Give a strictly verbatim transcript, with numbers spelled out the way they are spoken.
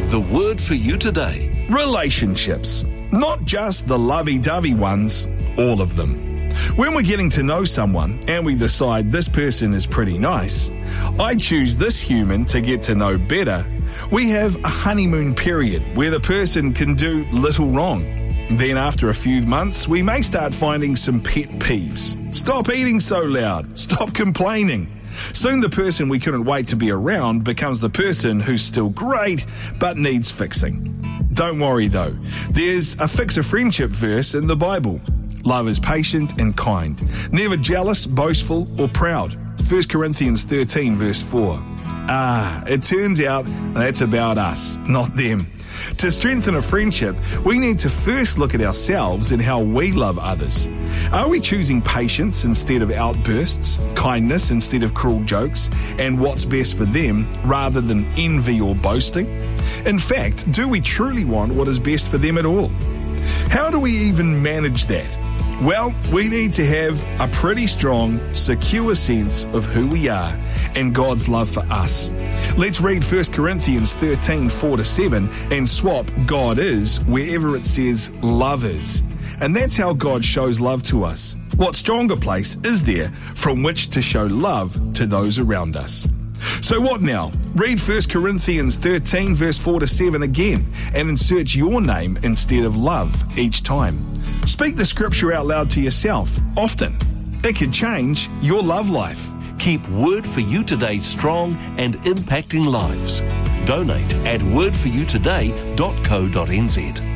The word for you today. Relationships. Not just the lovey-dovey ones, all of them. When we're getting to know someone and we decide this person is pretty nice, I choose this human to get to know better, we have a honeymoon period where the person can do little wrong. Then after a few months, we may start finding some pet peeves. Stop eating so loud. Stop complaining. Soon the person we couldn't wait to be around becomes the person who's still great but needs fixing. Don't worry though, there's a fix a friendship verse in the Bible. Love is patient and kind, never jealous, boastful or proud. First Corinthians thirteen verse four. Ah, it turns out that's about us, not them. To strengthen a friendship, we need to first look at ourselves and how we love others. Are we choosing patience instead of outbursts, kindness instead of cruel jokes, and what's best for them rather than envy or boasting? In fact, do we truly want what is best for them at all? How do we even manage that? Well, we need to have a pretty strong, secure sense of who we are and God's love for us. Let's read First Corinthians thirteen, four to seven and swap God is wherever it says love is. And that's how God shows love to us. What stronger place is there from which to show love to those around us? So what now? Read First Corinthians thirteen verse four to seven again and insert your name instead of love each time. Speak the scripture out loud to yourself often. It could change your love life. Keep Word for You Today strong and impacting lives. Donate at word for you today dot co dot n z.